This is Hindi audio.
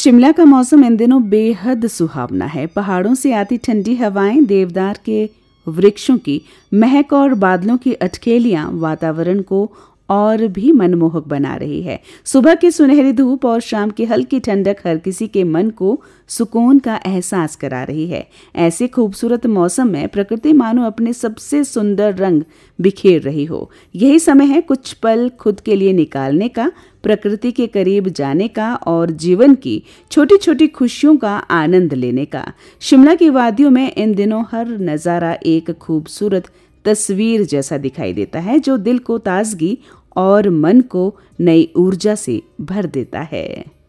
शिमला का मौसम इन दिनों बेहद सुहावना है। पहाड़ों से आती ठंडी हवाएं, देवदार के वृक्षों की महक और बादलों की अटखेलियां वातावरण को और भी मनमोहक बना रही है। सुबह की सुनहरी धूप और शाम की हल्की ठंडक हर किसी के मन को सुकून का एहसास करा रही है। ऐसे खूबसूरत मौसम में प्रकृति मानो अपने सबसे सुंदर रंग बिखेर रही हो। यही समय है कुछ पल खुद के लिए निकालने का, प्रकृति के करीब जाने का और जीवन की छोटी छोटी खुशियों का आनंद लेने का। शिमला की वादियों में इन दिनों हर नज़ारा एक खूबसूरत तस्वीर जैसा दिखाई देता है, जो दिल को ताजगी और मन को नई ऊर्जा से भर देता है।